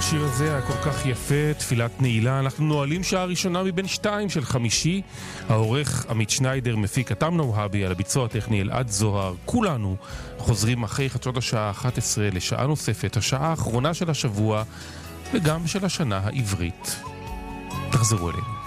השיר הזה היה כל כך יפה, תפילת נעילה. אנחנו נועלים שעה ראשונה מבין 2 של חמישי. העורך עמית שניידר, מפיק אתם נוהבי, על הביצוע הטכני אלעד זוהר. כולנו חוזרים אחרי חצות השעה 11 לשעה נוספת, השעה האחרונה של השבוע וגם של השנה העברית. תחזרו אלינו.